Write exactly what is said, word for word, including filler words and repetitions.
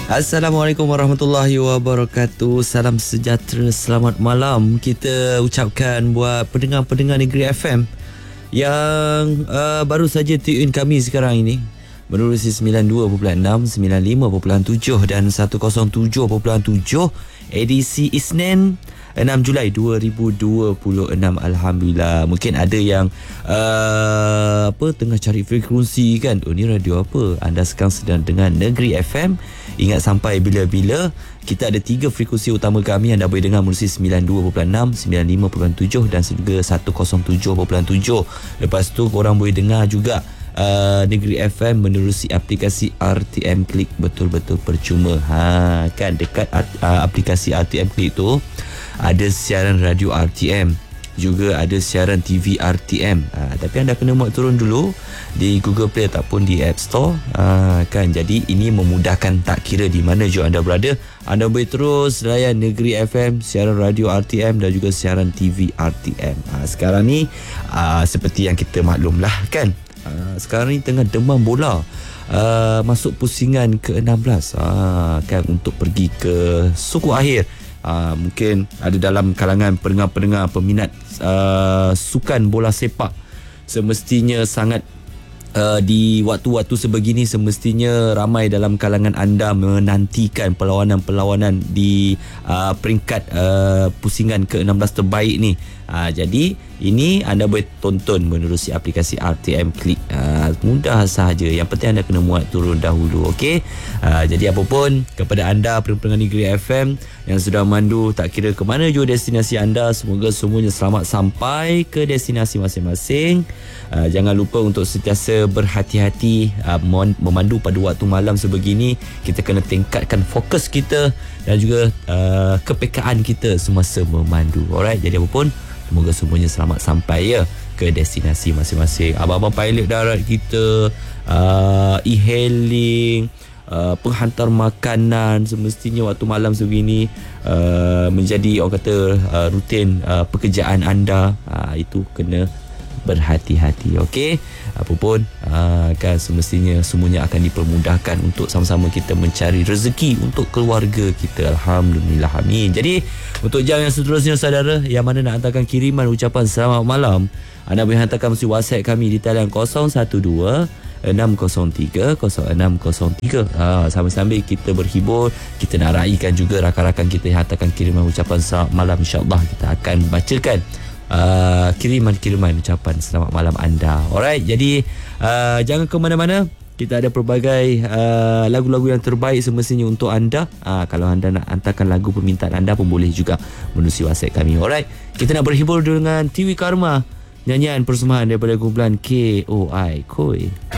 Assalamualaikum warahmatullahi wabarakatuh. Salam sejahtera, selamat malam kita ucapkan buat pendengar-pendengar Negeri F M yang uh, baru saja tune in kami sekarang ini menerusi sembilan puluh dua perpuluhan enam, sembilan puluh lima perpuluhan tujuh dan seratus tujuh perpuluhan tujuh edisi Isnin enam Julai dua ribu dua puluh enam. Alhamdulillah. Mungkin ada yang uh, apa tengah cari frekuensi kan. Oh, ni radio apa? Anda sekarang sedang dengan Negeri F M. Ingat sampai bila-bila. Kita ada tiga frekuensi utama kami. Anda boleh dengar melalui sembilan puluh dua perpuluhan enam, sembilan puluh lima perpuluhan tujuh dan juga seratus tujuh perpuluhan tujuh. Lepas tu korang boleh dengar juga Uh, Negeri F M menerusi aplikasi R T M Click. Betul-betul percuma. Ha, kan dekat uh, aplikasi R T M Click tu ada siaran radio R T M, juga ada siaran T V R T M. Ha, tapi anda kena muat turun dulu di Google Play ataupun di App Store. Ha, kan jadi ini memudahkan, tak kira di mana juga anda berada, anda boleh terus layan Negeri F M, siaran radio R T M dan juga siaran T V R T M. Ha, sekarang ni uh, seperti yang kita maklumlah kan. Uh, sekarang ni tengah demam bola, uh, masuk pusingan ke enam belas, uh, kan, untuk pergi ke suku akhir. uh, Mungkin ada dalam kalangan pendengar-pendengar peminat uh, sukan bola sepak. Semestinya sangat uh, di waktu-waktu sebegini, semestinya ramai dalam kalangan anda menantikan perlawanan-perlawanan di uh, peringkat uh, pusingan ke enam belas terbaik ni. Uh, jadi ini anda boleh tonton menerusi aplikasi R T M Click. Uh, mudah sahaja. Yang penting anda kena muat turun dahulu. Okey. Uh, jadi apapun kepada anda pendengar Negeri F M yang sudah memandu, tak kira ke mana juga destinasi anda, semoga semuanya selamat sampai ke destinasi masing-masing. Uh, jangan lupa untuk sentiasa berhati-hati uh, memandu pada waktu malam sebegini. Kita kena tingkatkan fokus kita dan juga uh, kepekaan kita semasa memandu. Alright. Jadi apapun, semoga semuanya selamat sampai ya ke destinasi masing-masing. Abang-abang pilot darat kita, uh, e-hailing, uh, penghantar makanan, semestinya waktu malam sebegini uh, menjadi orang kata uh, rutin uh, pekerjaan anda. Uh, itu kena berhati-hati. Okey. Apapun uh, kan semestinya semuanya akan dipermudahkan untuk sama-sama kita mencari rezeki untuk keluarga kita. Alhamdulillah, amin. Jadi untuk jam yang seterusnya saudara yang mana nak hantarkan kiriman ucapan selamat malam, anda boleh hantarkan melalui WhatsApp kami di talian kosong satu dua enam kosong tiga kosong enam kosong tiga. Ha, sambil-sambil kita berhibur, kita nak raikan juga rakan-rakan kita yang hantarkan kiriman ucapan selamat malam. InsyaAllah kita akan bacakan Uh, kiriman-kiriman ucapan selamat malam anda. Alright, jadi uh, jangan ke mana-mana. Kita ada pelbagai uh, lagu-lagu yang terbaik semestinya untuk anda. uh, Kalau anda nak hantarkan lagu permintaan anda pun boleh juga menerusi WhatsApp kami. Alright, kita nak berhibur dengan T V Karma, nyanyian persembahan daripada kumpulan K O I Koi.